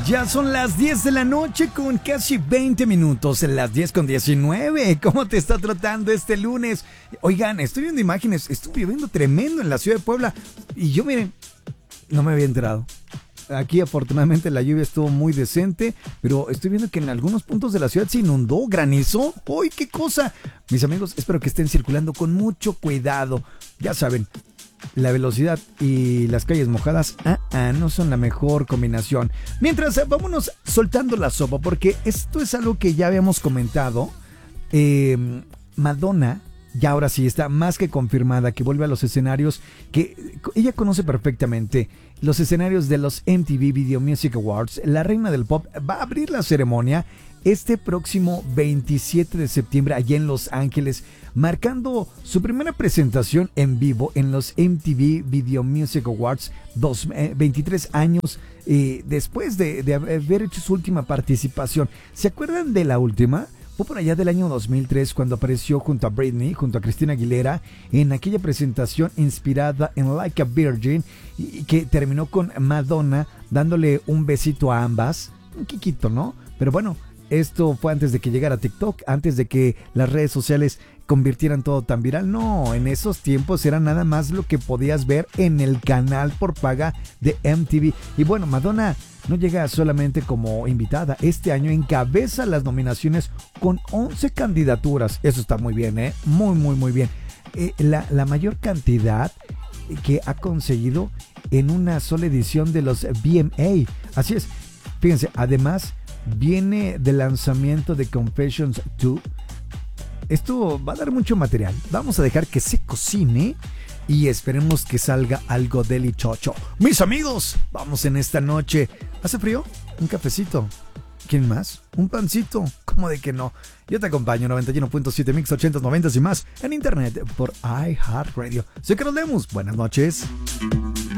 Ya son las 10 de la noche con casi 20 minutos, las 10 con 19. ¿Cómo te está tratando este lunes? Oigan, estoy viendo imágenes, estuvo lloviendo tremendo en la ciudad de Puebla y yo, miren, no me había enterado. Aquí afortunadamente la lluvia estuvo muy decente, pero estoy viendo que en algunos puntos de la ciudad se inundó, granizó. ¡Uy, qué cosa! Mis amigos, espero que estén circulando con mucho cuidado. Ya saben, la velocidad y las calles mojadas no son la mejor combinación. Mientras, vámonos soltando la sopa, porque esto es algo que ya habíamos comentado. Madonna ya ahora sí está más que confirmada que vuelve a los escenarios que ella conoce perfectamente, los escenarios de los MTV Video Music Awards. La reina del pop va a abrir la ceremonia este próximo 27 de septiembre allá en Los Ángeles, marcando su primera presentación en vivo en los MTV Video Music Awards, 23 años después de haber hecho su última participación. ¿Se acuerdan de la última? Fue por allá del año 2003 cuando apareció junto a Britney, junto a Christina Aguilera, en aquella presentación inspirada en Like a Virgin, y que terminó con Madonna dándole un besito a ambas. Un quiquito, ¿no? Pero bueno, esto fue antes de que llegara TikTok, antes de que las redes sociales convirtieran todo tan viral. No, en esos tiempos era nada más lo que podías ver en el canal por paga de MTV. Y bueno, Madonna no llega solamente como invitada. Este año encabeza las nominaciones con 11 candidaturas. Eso está muy bien, ¿eh? Muy, muy, muy bien. La mayor cantidad que ha conseguido en una sola edición de los VMA. Así es. Fíjense, además viene del lanzamiento de Confessions 2. Esto va a dar mucho material. Vamos a dejar que se cocine y esperemos que salga algo delicioso. Mis amigos, vamos en esta noche. ¿Hace frío? ¿Un cafecito? ¿Quién más? ¿Un pancito? ¿Cómo de que no? Yo te acompaño 91.7 Mix 80s, 90s y más en internet por iHeartRadio. Soy Carlos Lemus. Buenas noches.